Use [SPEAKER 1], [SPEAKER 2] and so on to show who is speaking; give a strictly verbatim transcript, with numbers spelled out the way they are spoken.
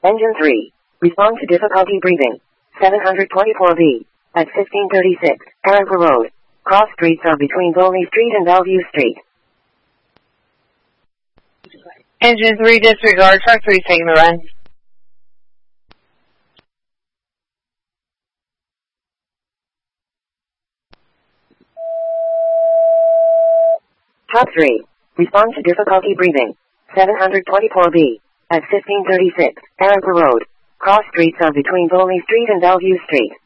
[SPEAKER 1] Engine three. Respond to difficulty breathing. seven twenty-four B. At fifteen thirty-six, Aragua Road. Cross streets are between Bowley Street and Bellevue Street.
[SPEAKER 2] Engine three, disregard. Truck three, taking the run.
[SPEAKER 1] Top three. Respond to difficulty breathing. seven twenty-four B. At fifteen thirty-six, Aragua Road. Cross streets are between Bowley Street and Bellevue Street.